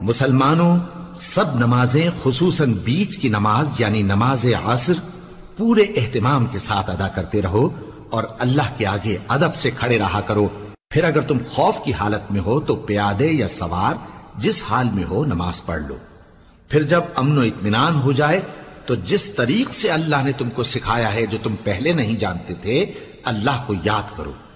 मुसलमानों, सब नमाजें खुसूसन बीच की नमाज यानी नमाज असर पूरे एहतिमाम के साथ अदा करते रहो और अल्लाह के आगे अदब से खड़े रहा करो। फिर अगर तुम खौफ की हालत में हो तो प्यादे या सवार जिस हाल में हो नमाज पढ़ लो। फिर जब अमन इत्मीनान हो जाए तो जिस तरीक से अल्लाह ने तुमको सिखाया है जो तुम पहले नहीं जानते थे, अल्लाह को याद करो।